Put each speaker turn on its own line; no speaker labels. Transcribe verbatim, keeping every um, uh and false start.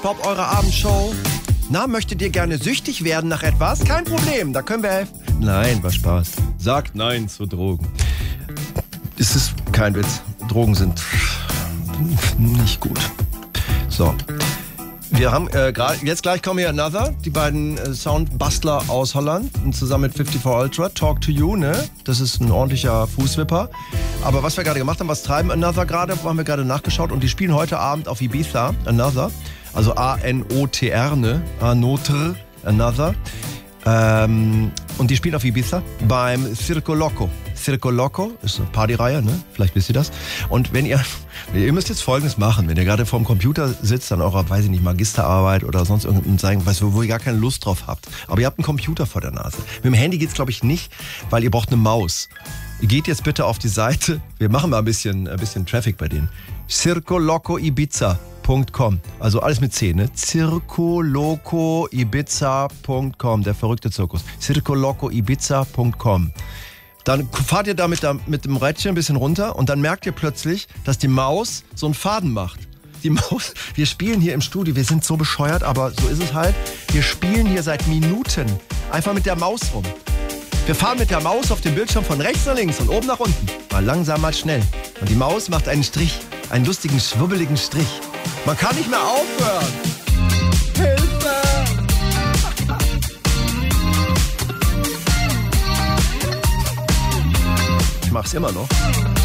Bob, eure Abendshow. Na, möchtet ihr gerne süchtig werden nach etwas? Kein Problem, da können wir helfen. Nein, war Spaß. Sagt nein zu Drogen. Es ist kein Witz. Drogen sind nicht gut. So. Wir haben äh, gerade, jetzt gleich kommen hier Another, die beiden äh, Soundbastler aus Holland, und zusammen mit fünfundfünfzig Ultra, Talk to You, ne? Das ist ein ordentlicher Fußwipper. Aber was wir gerade gemacht haben, was treiben Another gerade, haben wir gerade nachgeschaut, und die spielen heute Abend auf Ibiza, Another, also A N O T R, ne? Another, Another. Ähm, und die spielen auf Ibiza beim Circo Loco. Circo Loco ist eine Partyreihe, ne? Vielleicht wisst ihr das. Und wenn ihr, ihr müsst jetzt Folgendes machen, wenn ihr gerade vorm Computer sitzt, an eurer, weiß ich nicht, Magisterarbeit oder sonst irgendeinem sagen, weißt du, wo ihr gar keine Lust drauf habt. Aber ihr habt einen Computer vor der Nase. Mit dem Handy geht's, glaube ich, nicht, weil ihr braucht eine Maus. Ihr geht jetzt bitte auf die Seite, wir machen mal ein bisschen, ein bisschen Traffic bei denen. circo loco ibiza punkt com, also alles mit C, ne? circo loco ibiza punkt com, der verrückte Zirkus. circo loco ibiza punkt com. Dann fahrt ihr da mit, der, mit dem Rädchen ein bisschen runter und dann merkt ihr plötzlich, dass die Maus so einen Faden macht. Die Maus, wir spielen hier im Studio, wir sind so bescheuert, aber so ist es halt. Wir spielen hier seit Minuten einfach mit der Maus rum. Wir fahren mit der Maus auf dem Bildschirm von rechts nach links und oben nach unten. Mal langsam, mal schnell. Und die Maus macht einen Strich, einen lustigen, schwubbeligen Strich. Man kann nicht mehr aufhören. Hilfe! Ich mach's immer noch.